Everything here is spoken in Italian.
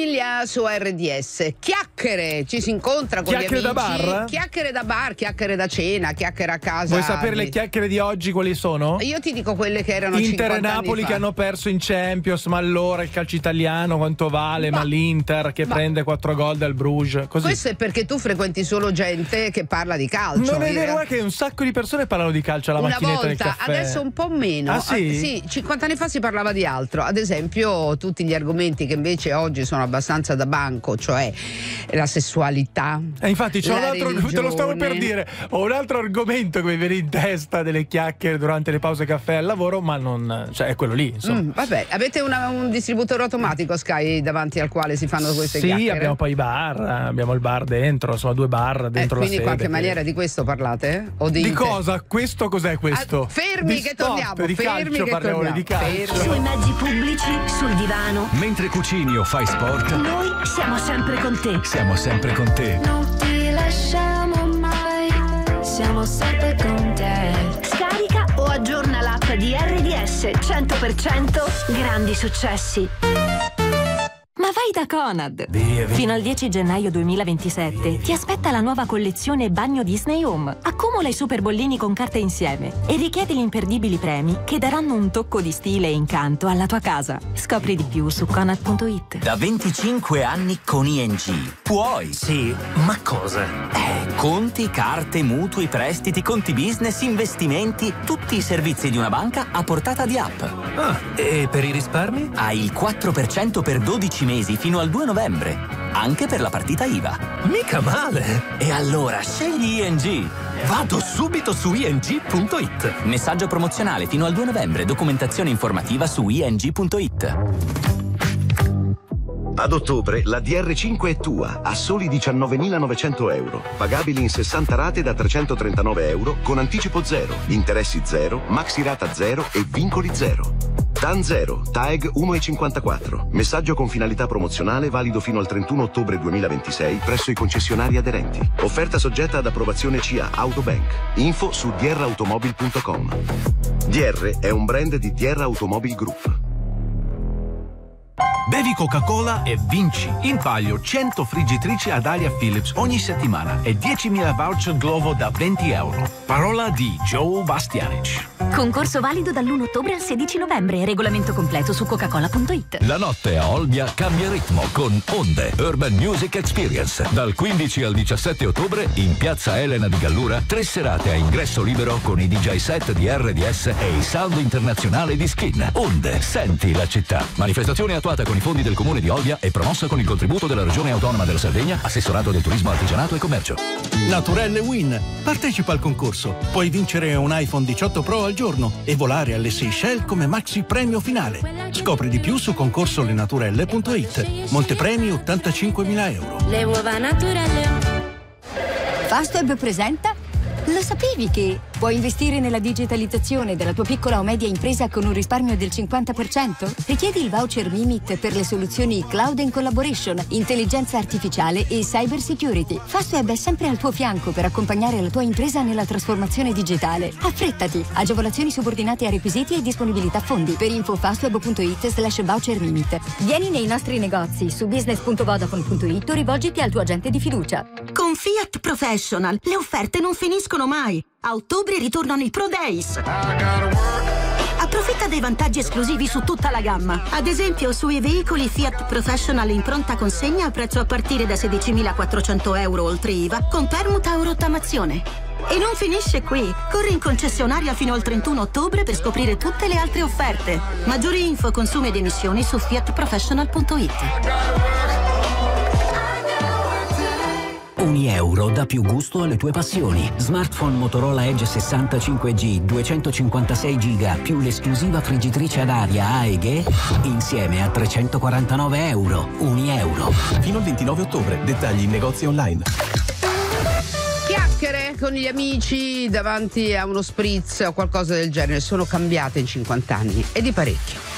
famiglia su RDS. Chiacchiere, ci si incontra con chiacchiere gli amici. Da bar? Chiacchiere da bar, chiacchiere da cena, chiacchiere a casa. Vuoi sapere le chiacchiere di oggi quali sono? Io ti dico quelle che erano Inter 50 e Napoli anni fa. che hanno perso in Champions, ma allora il calcio italiano quanto vale? Ma l'Inter che prende 4 gol dal Bruges, così. Questo è perché tu frequenti solo gente che parla di calcio. Non è vero, è che un sacco di persone parlano di calcio alla una macchinetta del volta, caffè. adesso un po' meno. Ah, sì? Sì, 50 anni fa si parlava di altro. Ad esempio, tutti gli argomenti che invece oggi sono abbastanza da banco, cioè la sessualità. E infatti c'è un altro, religione. te lo stavo per dire, ho un altro argomento che mi viene in testa delle chiacchiere durante le pause caffè al lavoro, ma non, cioè è quello lì, insomma. Vabbè, avete un distributore automatico Sky davanti al quale si fanno queste chiacchiere? Sì, abbiamo poi i bar, abbiamo il bar dentro, sono 2 bar dentro la quindi sede. in qualche maniera di questo parlate? O di cosa? Questo cos'è questo? Fermi di che sport, torniamo, di fermi calcio che parliamo, torniamo. di calcio. Sui mezzi pubblici, sul divano. Mentre cucini o fai sport, Noi siamo sempre con te. siamo sempre con te. Non ti lasciamo mai, siamo sempre con te. Scarica o aggiorna l'app di RDS 100% grandi successi. Ma vai da Conad! Via. Fino al 10 gennaio 2027 ti aspetta la nuova collezione Bagno Disney Home. Accumula i super bollini con carta insieme e richiedi gli imperdibili premi che daranno un tocco di stile e incanto alla tua casa. Scopri di più su Conad.it. Da 25 anni con ING. Puoi. Sì, ma cosa? Conti, carte, mutui, prestiti, conti business, investimenti, tutti i servizi di una banca a portata di app. Ah, e per i risparmi? Hai il 4% per 12 mesi fino al 2 novembre. Anche per la partita IVA. Mica male! E allora scegli ING. Vado subito su ing.it. Messaggio promozionale fino al 2 novembre. Documentazione informativa su ing.it. Ad ottobre la DR5 è tua a soli 19.900 euro, pagabili in 60 rate da 339 euro con anticipo zero, interessi zero, maxi rata zero e vincoli zero. TAN 0, TAEG 1,54. Messaggio con finalità promozionale valido fino al 31 ottobre 2026 presso i concessionari aderenti. Offerta soggetta ad approvazione CA Autobank. Info su drautomobil.com. DR è un brand di DR Automobil Group. Bevi Coca-Cola e vinci. In palio 100 friggitrici ad aria Philips ogni settimana e 10.000 voucher Glovo da 20 euro. Parola di Joe Bastianic. Concorso valido dall'1 ottobre al 16 novembre. Regolamento completo su coca-cola.it. La notte a Olbia cambia ritmo con Onde Urban Music Experience. Dal 15 al 17 ottobre in piazza Elena di Gallura 3 serate a ingresso libero con i DJ set di RDS e il sound internazionale di Skin. Onde, senti la città. Manifestazione attuata con i fondi del Comune di Olbia e promossa con il contributo della Regione Autonoma della Sardegna, Assessorato del Turismo, Artigianato e Commercio. Naturelle Win. Partecipa al concorso. Puoi vincere un iPhone 18 Pro al giorno e volare alle Seychelles come maxi premio finale. Scopri di più su concorsolenaturelle.it. Montepremi 85.000 euro. Le uova Naturelle. Fastweb presenta. Lo sapevi che puoi investire nella digitalizzazione della tua piccola o media impresa con un risparmio del 50%? Richiedi il voucher Mimit per le soluzioni Cloud and Collaboration, intelligenza artificiale e cyber security. Fastweb è sempre al tuo fianco per accompagnare la tua impresa nella trasformazione digitale. Affrettati! Agevolazioni subordinate a requisiti e disponibilità fondi. Per info fastweb.it/voucher Mimit. Vieni nei nostri negozi su business.vodafone.it o rivolgiti al tuo agente di fiducia. Con Fiat Professional le offerte non finiscono mai. A ottobre ritornano i Pro Days. Approfitta dei vantaggi esclusivi su tutta la gamma. Ad esempio sui veicoli Fiat Professional in pronta consegna a prezzo a partire da 16.400 euro oltre IVA con permuta o rottamazione. E non finisce qui. Corri in concessionaria fino al 31 ottobre per scoprire tutte le altre offerte. Maggiori info, consumi ed emissioni su fiatprofessional.it. €1 dà più gusto alle tue passioni. Smartphone Motorola Edge 65G 256 GB più l'esclusiva friggitrice ad aria AEG insieme a €349. €1. Fino al 29 ottobre. Dettagli in negozi online. Chiacchiere con gli amici davanti a uno spritz o qualcosa del genere sono cambiate in 50 anni e di parecchio.